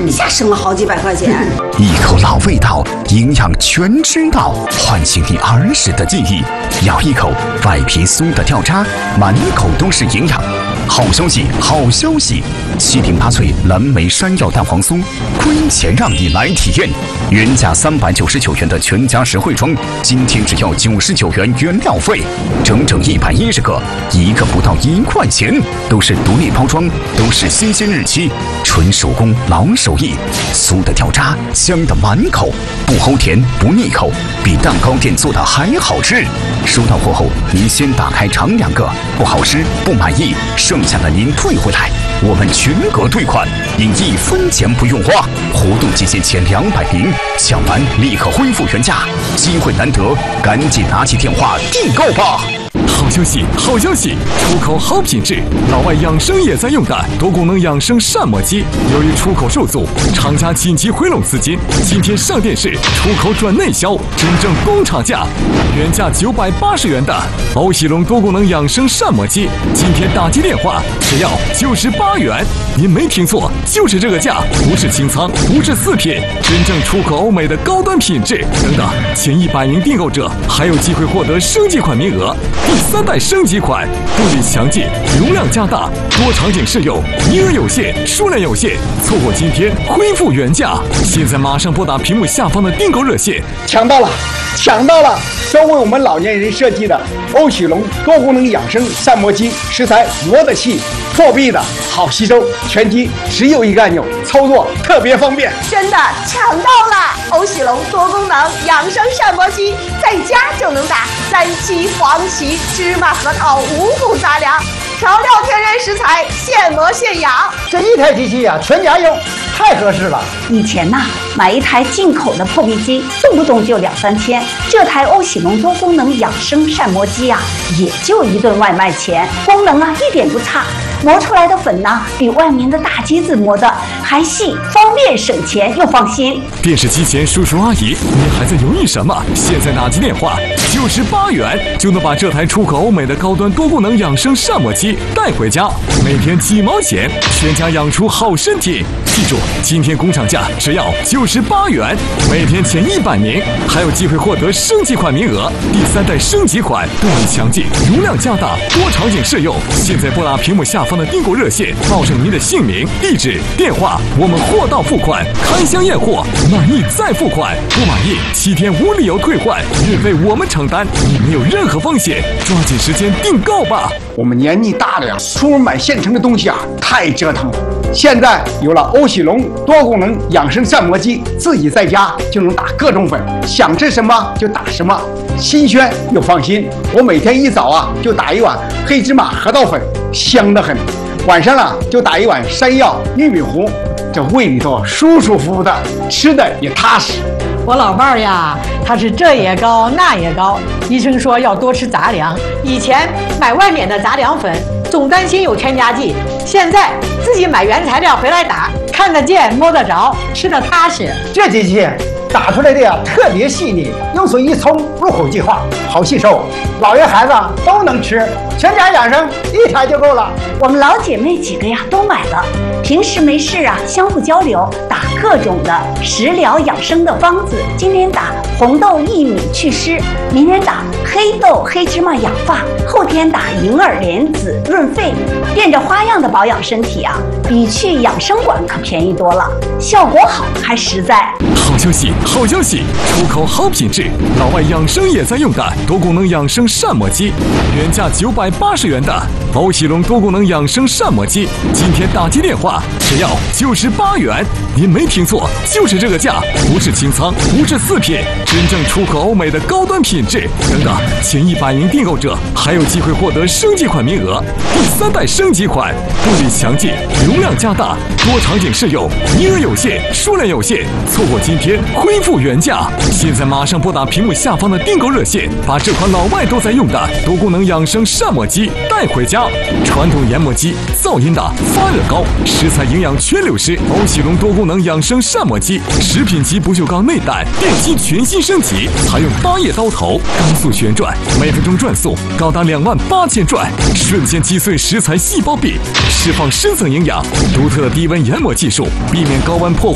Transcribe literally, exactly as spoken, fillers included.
一下省了好几百块钱。 一口老味道，营养全知道，唤醒你儿时的记忆。咬一口，外皮酥的掉渣，满口都是营养。好消息，好消息！七零八脆蓝莓山药蛋黄酥，亏钱让你来体验。原价三百九十九元的全家实惠装，今天只要九十九元原料费，整整一百一十个，一个不到一块钱，都是独立包装，都是新鲜日期，纯手工老手艺，酥的掉渣，香的满口，不齁甜不腻口，比蛋糕店做的还好吃。收到货后，您先打开尝两个，不好吃不满意，剩下的您退回来，我们全额退款，您一分钱不用花。活动期间前两百名，抢完立刻恢复原价，机会难得，赶紧拿起电话订购吧！ 好消息，好消息！出口好品质，老外养生也在用的多功能养生膳魔机，由于出口受阻，厂家紧急回笼资金，今天上电视，出口转内销，真正工厂价，原价九百八十元的欧喜龙多功能养生膳魔机，今天打击电话只要九十八元。您没听错，就是这个价，不是清仓，不是四品，真正出口欧美的高端品质。等等，前一百名订购者还有机会获得升级款名额。第三代升级款，布局强劲，容量加大，多场景适用，名额有限，数量有限，错过今天恢复原价。现在马上拨打屏幕下方的订购热线。 抢到了，抢到了！专为我们老年人设计的欧喜龙多功能养生膳魔机，食材磨得细，破壁的好吸收，全机只有一个按钮，操作特别方便。 真的抢到了！欧喜龙多功能养生膳魔机，在家就能打三七、黄芪、芝麻、核桃五谷杂粮，调料天然食材，现磨现养。 这一台机器呀、啊，全家用，太合适了。 以前呐、啊，买一台进口的破壁机，动不动就两三千，这台欧喜龙多功能养生膳魔机啊，也就一顿外卖钱，功能啊一点不差。磨出来的粉呢，比外面的大机子磨的还细，方便省钱又放心。 电视机前叔叔阿姨，你还在犹豫什么？现在打起电话，九十八元就能把这台出口欧美的高端多功能养生膳魔机带回家，每天几毛钱，全家养出好身体。记住，今天工厂价只要九十八元，每天前一百名还有机会获得升级款名额。第三代升级款，动力强劲，容量加大，多场景适用。现在拨打屏幕下方的订购热线，报上您的姓名、地址、电话，我们货到付款，开箱验货，满意再付款，不满意七天无理由退换，运费我们承担，你没有任何风险，抓紧时间订购吧。 我们年纪大了呀，出门买现成的东西啊，太折腾了。现在有了欧喜龙多功能养生膳魔机，自己在家就能打各种粉，想吃什么就打什么，新鲜又放心。我每天一早啊就打一碗黑芝麻核桃粉，香得很。晚上啊就打一碗山药玉米糊，这胃里头舒舒服服的，吃的也踏实。 我老伴儿呀，他是这也高那也高，医生说要多吃杂粮。以前买外面的杂粮粉，总担心有添加剂，现在自己买原材料回来打，看得见摸得着，吃得踏实。 这机器打出来的呀特别细腻，用水一冲，入口即化，好吸收，老爷孩子都能吃，全家养生一台就够了。 我们老姐妹几个呀都买了，平时没事啊相互交流，打各种的食疗养生的方子。今天打红豆薏米祛湿，明天打黑豆黑芝麻养发，后天打银耳莲子润肺，变着花样的保养身体啊，比去养生馆可便宜多了，效果好还实在。 好消息，好消息！出口好品质，老外养生也在用的多功能养生膳魔机，原价九百八十元的欧喜龙多功能养生膳魔机，今天打击电话只要九十八元。您没听错，就是这个价，不是清仓，不是四品，真正出口欧美的高端品质。等等，前一百名订购者还有机会获得升级款名额。第三代升级款，动力强劲，容量加大，多场景适用，名额有限，数量有限，错过今天恢复原价。现在马上拨打屏幕下方的订购热线，把这款老外都在用的多功能养生膳魔机带回家。传统研磨机噪音大，发热高，食材营养全流失。欧喜龙多功能养生膳魔机，食品级不锈钢内胆，电机全新升级，采用八叶刀头，高速旋转，每分钟转速高达两万八千转，瞬间击碎食材细胞壁，释放深层营养。独特的低温研磨技术，避免高温破坏